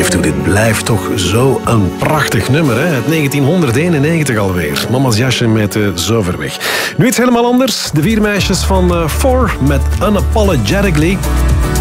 toe. Dit blijft toch zo een prachtig nummer, hè? Uit 1991 alweer. Mama's jasje met Zo ver weg. Nu iets helemaal anders. De 4 meisjes van Four met Unapologetically.